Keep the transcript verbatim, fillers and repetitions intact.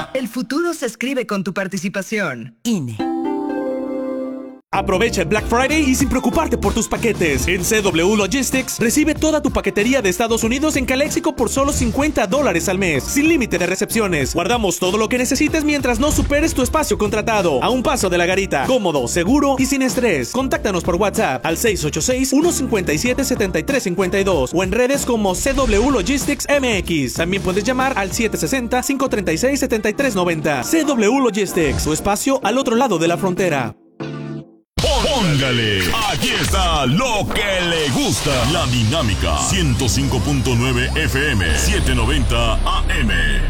El futuro se escribe con tu participación. I N E. Aprovecha el Black Friday y sin preocuparte por tus paquetes. En C W Logistics recibe toda tu paquetería de Estados Unidos en Caléxico por solo cincuenta dólares al mes, sin límite de recepciones. Guardamos todo lo que necesites mientras no superes tu espacio contratado. A un paso de la garita, cómodo, seguro y sin estrés. Contáctanos por WhatsApp al seis ocho seis, uno cinco siete, siete tres cinco dos o en redes como C W Logistics M X. También puedes llamar al siete seis cero, cinco tres seis, siete tres nueve cero. C W Logistics, tu espacio al otro lado de la frontera. Póngale, aquí está lo que le gusta. La Dinámica ciento cinco punto nueve F M, setecientos noventa A M.